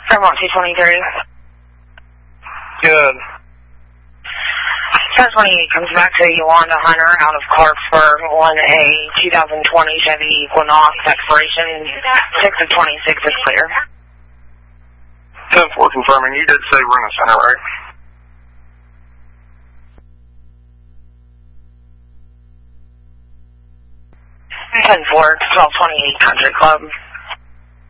Fairmont 223. Good. 1028 comes back to Yolanda Hunter out of Clarksburg on a 2020 Chevy Equinox, expiration 6 of 26 is clear. 10-4 confirming. You did say we're in the center, right? 10-4, 1228 Country Club.